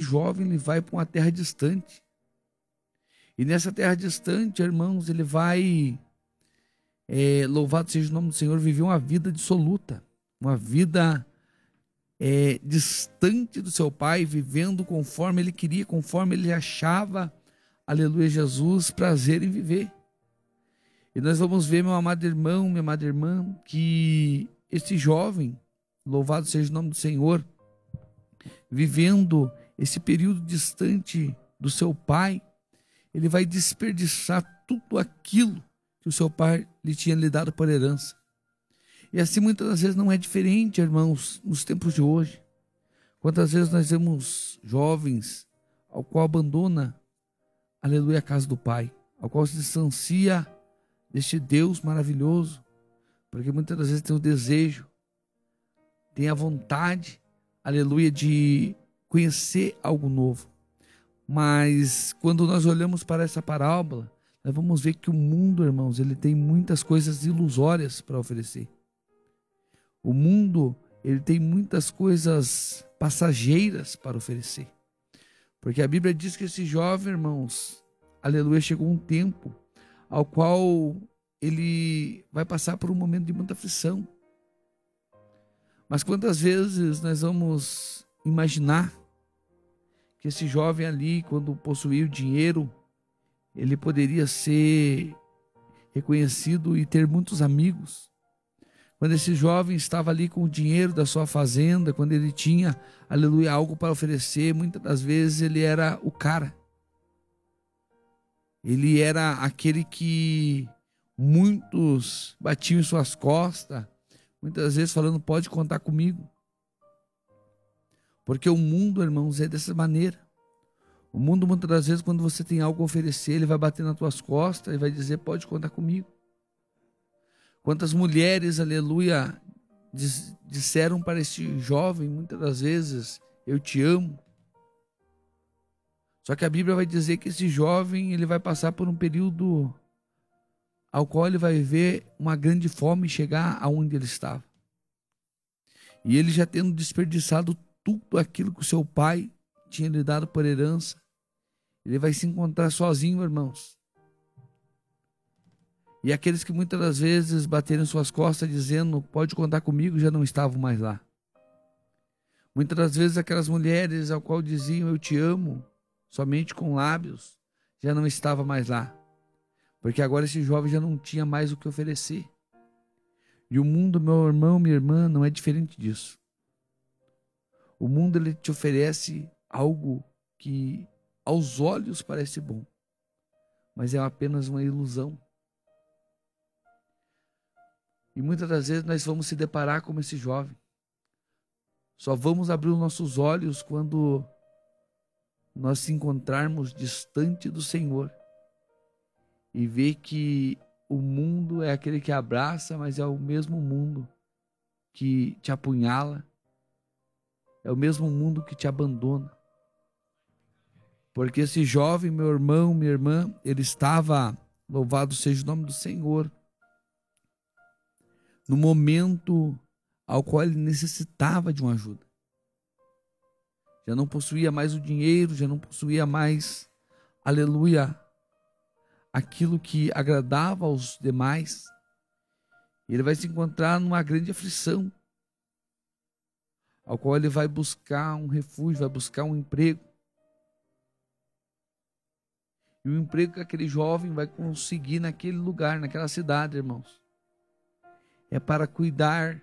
jovem ele vai para uma terra distante. E nessa terra distante, irmãos, ele vai, louvado seja o nome do Senhor, viver uma vida dissoluta, uma vida distante do seu pai, vivendo conforme ele queria, conforme ele achava, aleluia, Jesus, prazer em viver. E nós vamos ver, meu amado irmão, minha amada irmã, que esse jovem, louvado seja o nome do Senhor, vivendo esse período distante do seu pai, ele vai desperdiçar tudo aquilo que o seu pai lhe tinha lhe dado por herança. E assim muitas das vezes não é diferente, irmãos, nos tempos de hoje. Quantas vezes nós vemos jovens ao qual abandona, aleluia, a casa do pai, ao qual se distancia deste Deus maravilhoso, porque muitas das vezes tem o desejo, tem a vontade, aleluia, de conhecer algo novo. Mas quando nós olhamos para essa parábola, nós vamos ver que o mundo, irmãos, ele tem muitas coisas ilusórias para oferecer. O mundo, ele tem muitas coisas passageiras para oferecer. Porque a Bíblia diz que esse jovem, irmãos, aleluia, chegou um tempo ao qual ele vai passar por um momento de muita aflição. Mas quantas vezes nós vamos imaginar que esse jovem ali, quando possuía o dinheiro, ele poderia ser reconhecido e ter muitos amigos. Quando esse jovem estava ali com o dinheiro da sua fazenda, quando ele tinha, aleluia, algo para oferecer, muitas das vezes ele era o cara. Ele era aquele que muitos batiam em suas costas, muitas vezes falando, pode contar comigo. Porque o mundo, irmãos, é dessa maneira. O mundo, muitas das vezes, quando você tem algo a oferecer, ele vai bater nas tuas costas e vai dizer, pode contar comigo. Quantas mulheres, aleluia, disseram para este jovem, muitas das vezes, eu te amo. Só que a Bíblia vai dizer que esse jovem, ele vai passar por um período ao qual ele vai ver uma grande fome chegar aonde ele estava. E ele já tendo desperdiçado tudo aquilo que o seu pai tinha lhe dado por herança, ele vai se encontrar sozinho, irmãos. E aqueles que muitas das vezes bateram suas costas dizendo, pode contar comigo, já não estavam mais lá. Muitas das vezes aquelas mulheres ao qual diziam, eu te amo, somente com lábios, já não estava mais lá. Porque agora esse jovem já não tinha mais o que oferecer. E o mundo, meu irmão, minha irmã, não é diferente disso. O mundo, ele te oferece algo que aos olhos parece bom, mas é apenas uma ilusão. E muitas das vezes nós vamos se deparar como esse jovem. Só vamos abrir os nossos olhos quando nós se encontrarmos distante do Senhor e ver que o mundo é aquele que abraça, mas é o mesmo mundo que te apunhala, é o mesmo mundo que te abandona. Porque esse jovem, meu irmão, minha irmã, ele estava, louvado seja o nome do Senhor, no momento ao qual ele necessitava de uma ajuda. Já não possuía mais o dinheiro, já não possuía mais, aleluia, aquilo que agradava aos demais. Ele vai se encontrar numa grande aflição, ao qual ele vai buscar um refúgio, vai buscar um emprego. E o emprego que aquele jovem vai conseguir naquele lugar, naquela cidade, irmãos, é para cuidar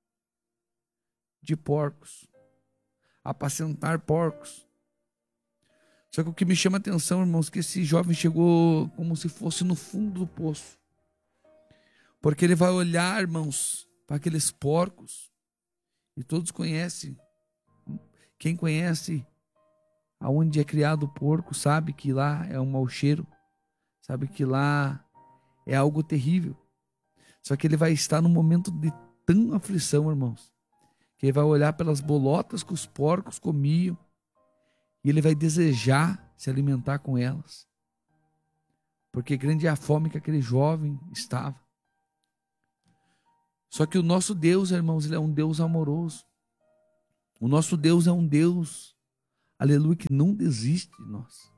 de porcos, apacentar porcos. Só que o que me chama a atenção, irmãos, é que esse jovem chegou como se fosse no fundo do poço. Porque ele vai olhar, irmãos, para aqueles porcos, e todos conhecem. Quem conhece aonde é criado o porco sabe que lá é um mau cheiro, sabe que lá é algo terrível. Só que ele vai estar num momento de tanta aflição, irmãos, que ele vai olhar pelas bolotas que os porcos comiam e ele vai desejar se alimentar com elas, porque grande é a fome que aquele jovem estava. Só que o nosso Deus, irmãos, ele é um Deus amoroso. O nosso Deus é um Deus aleluia, que não desiste de nós.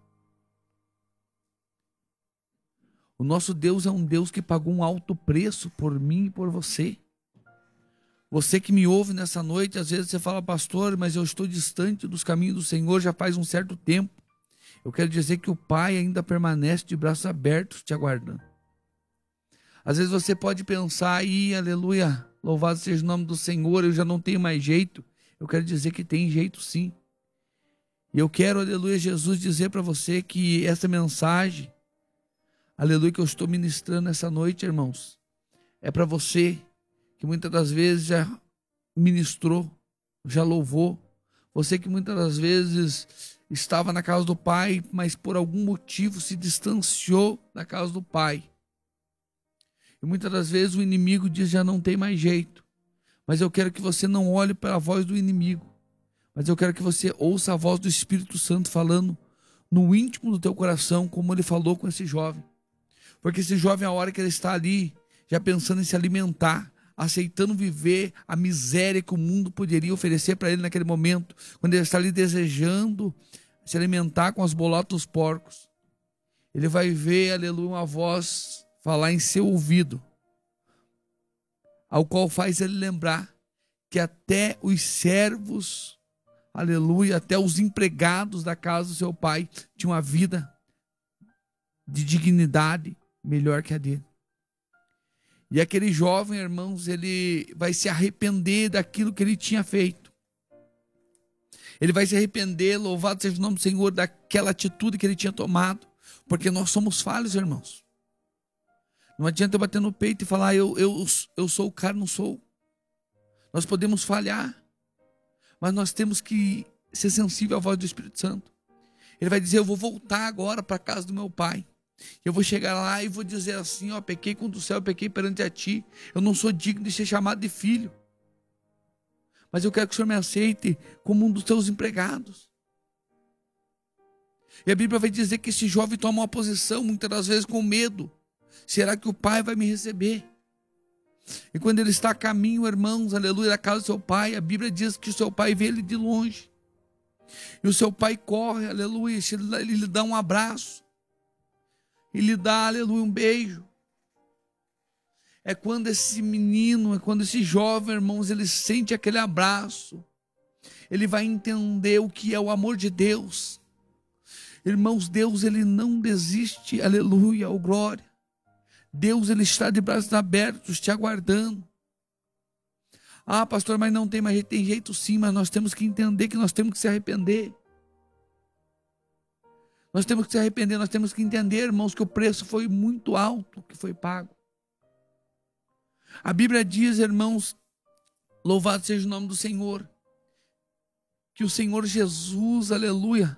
O nosso Deus é um Deus que pagou um alto preço por mim e por você. Você que me ouve nessa noite, às vezes você fala, pastor, mas eu estou distante dos caminhos do Senhor já faz um certo tempo. Eu quero dizer que o Pai ainda permanece de braços abertos te aguardando. Às vezes você pode pensar aí, aleluia, louvado seja o nome do Senhor, eu já não tenho mais jeito. Eu quero dizer que tem jeito sim. E eu quero, aleluia, Jesus, dizer para você que essa mensagem, aleluia, que eu estou ministrando essa noite, irmãos, é para você que muitas das vezes já ministrou, já louvou. Você que muitas das vezes estava na casa do Pai, mas por algum motivo se distanciou da casa do Pai. E muitas das vezes o inimigo diz, já não tem mais jeito. Mas eu quero que você não olhe para a voz do inimigo. Mas eu quero que você ouça a voz do Espírito Santo falando no íntimo do teu coração, como ele falou com esse jovem. Porque esse jovem, a hora que ele está ali, já pensando em se alimentar, aceitando viver a miséria que o mundo poderia oferecer para ele naquele momento, quando ele está ali desejando se alimentar com as bolotas dos porcos, ele vai ver, aleluia, uma voz falar em seu ouvido, ao qual faz ele lembrar que até os servos, aleluia, até os empregados da casa do seu pai tinham uma vida de dignidade melhor que a dele. E aquele jovem, irmãos, ele vai se arrepender daquilo que ele tinha feito. Ele vai se arrepender, louvado seja o nome do Senhor, daquela atitude que ele tinha tomado. Porque nós somos falhos, irmãos. Não adianta eu bater no peito e falar, eu sou o cara, não sou. Nós podemos falhar, mas nós temos que ser sensível à voz do Espírito Santo. Ele vai dizer, eu vou voltar agora para a casa do meu pai. Eu vou chegar lá e vou dizer assim, ó, pequei contra o céu, eu pequei perante a ti. Eu não sou digno de ser chamado de filho. Mas eu quero que o Senhor me aceite como um dos teus empregados. E a Bíblia vai dizer que esse jovem toma uma posição, muitas das vezes com medo. Será que o pai vai me receber? E quando ele está a caminho, irmãos, aleluia, da casa do seu pai, a Bíblia diz que o seu pai vê ele de longe. E o seu pai corre, aleluia, ele lhe dá um abraço. E lhe dá, aleluia, um beijo. É quando esse menino, é quando esse jovem, irmãos, ele sente aquele abraço. Ele vai entender o que é o amor de Deus. Irmãos, Deus, ele não desiste, aleluia, ou glória. Deus, ele está de braços abertos, te aguardando. Ah, pastor, mas não tem mais jeito. Tem jeito sim, mas nós temos que entender que nós temos que se arrepender. Nós temos que se arrepender, nós temos que entender, irmãos, que o preço foi muito alto que foi pago. A Bíblia diz, irmãos, louvado seja o nome do Senhor, que o Senhor Jesus, aleluia,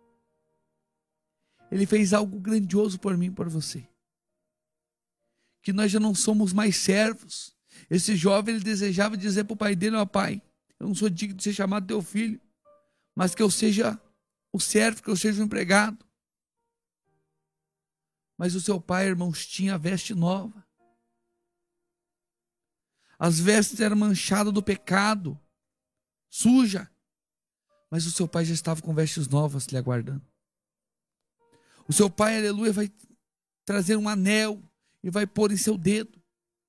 ele fez algo grandioso por mim e por você. Que nós já não somos mais servos. Esse jovem, ele desejava dizer para o pai dele, ó pai, eu não sou digno de ser chamado teu filho, mas que eu seja o servo, que eu seja o empregado. Mas o seu pai, irmãos, tinha veste nova. As vestes eram manchadas do pecado, suja. Mas o seu pai já estava com vestes novas lhe aguardando. O seu pai, aleluia, vai trazer um anel e vai pôr em seu dedo.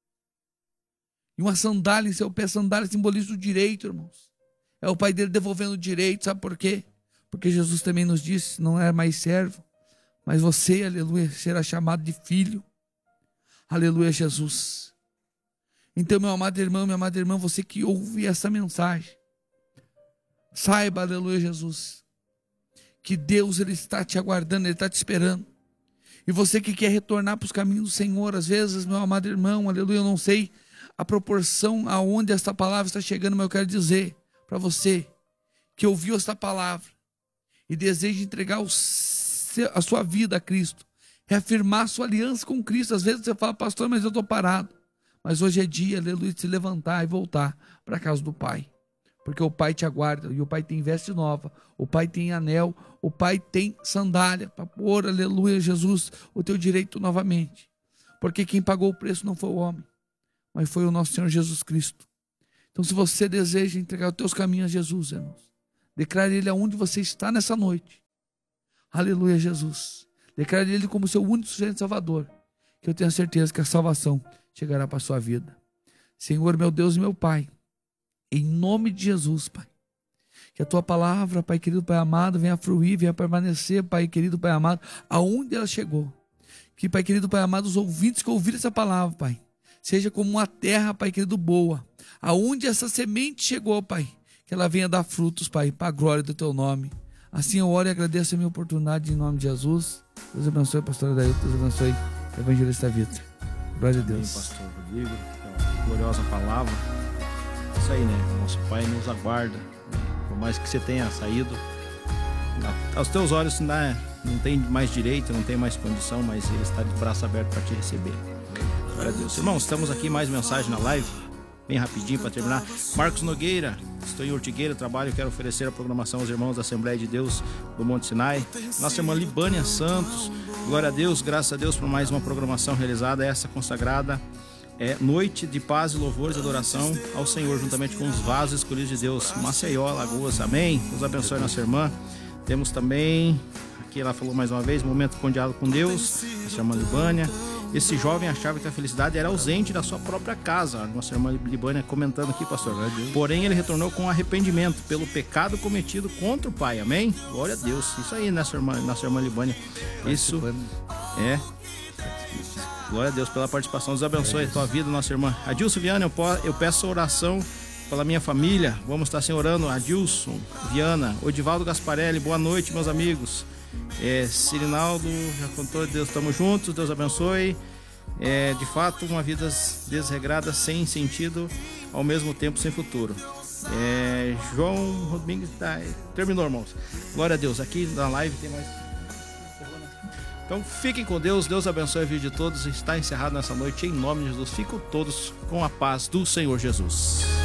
E uma sandália em seu pé. Sandália simboliza o direito, irmãos. É o pai dele devolvendo o direito. Sabe por quê? Porque Jesus também nos disse, não é mais servo, mas você, aleluia, será chamado de filho. Aleluia, Jesus. Então, meu amado irmão, minha amada irmã, você que ouve essa mensagem, saiba, aleluia, Jesus, que Deus, ele está te aguardando, ele está te esperando. E você que quer retornar para os caminhos do Senhor, às vezes, meu amado irmão, aleluia, eu não sei a proporção aonde esta palavra está chegando, mas eu quero dizer para você que ouviu esta palavra e deseja entregar a sua vida a Cristo, reafirmar a sua aliança com Cristo. Às vezes você fala, pastor, mas eu estou parado. Mas hoje é dia, aleluia, de se levantar e voltar para a casa do Pai. Porque o Pai te aguarda, e o Pai tem veste nova, o Pai tem anel, o Pai tem sandália, para pôr, aleluia, Jesus, o teu direito novamente. Porque quem pagou o preço não foi o homem, mas foi o nosso Senhor Jesus Cristo. Então, se você deseja entregar os teus caminhos a Jesus, irmãos, Declare Ele aonde você está nessa noite. Aleluia, Jesus. Declare Ele como seu único suficiente Salvador, que eu tenho certeza que a salvação chegará para a sua vida. Senhor, meu Deus e meu Pai, em nome de Jesus, Pai, que a Tua palavra, Pai querido, Pai amado, venha fluir, venha permanecer, Pai querido, Pai amado, aonde ela chegou. Que, Pai querido, Pai amado, os ouvintes que ouviram essa palavra, Pai, seja como uma terra, Pai querido, boa, aonde essa semente chegou, Pai, que ela venha dar frutos, Pai, para a glória do Teu nome. Assim eu oro e agradeço a minha oportunidade em nome de Jesus. Deus abençoe a pastora Dailton, Deus abençoe o evangelista Vitor. Glória a Deus. Amém, pastor Rodrigo, uma gloriosa palavra. Isso aí, né? Nosso Pai nos aguarda. Por mais que você tenha saído, aos teus olhos não tem mais direito, não tem mais condição, mas Ele está de braço aberto para te receber. Glória a Deus. Irmãos, estamos aqui, mais mensagem na live. Bem rapidinho para terminar. Marcos Nogueira, estou em Ortigueira, trabalho, quero oferecer a programação aos irmãos da Assembleia de Deus do Monte Sinai. Nossa irmã Libânia Santos, glória a Deus, graças a Deus por mais uma programação realizada, essa consagrada noite de paz e louvores e adoração ao Senhor, juntamente com os vasos escolhidos de Deus, Maceió, Alagoas, amém. Deus abençoe nossa irmã. Temos também, aqui ela falou mais uma vez, momento com diálogo com Deus, nossa irmã Libânia. Esse jovem achava que a felicidade era ausente da sua própria casa. Nossa irmã Libânia comentando aqui, pastor. Porém, ele retornou com arrependimento pelo pecado cometido contra o pai. Amém? Glória a Deus. Isso aí, nossa irmã Libânia. Isso é. Glória a Deus pela participação. Deus abençoe a tua vida, nossa irmã. Adilson Viana, eu peço oração pela minha família. Vamos estar orando. Adilson Viana, Odivaldo Gasparelli, boa noite, meus amigos. Cirinaldo, já contou, Deus, estamos juntos, Deus abençoe. De fato, uma vida desregrada, sem sentido, ao mesmo tempo sem futuro. João Rodrigues, terminou, irmãos. Glória a Deus, aqui na live tem mais. Então fiquem com Deus, Deus abençoe a vida de todos. Está encerrado nessa noite, em nome de Jesus. Fiquem todos com a paz do Senhor Jesus.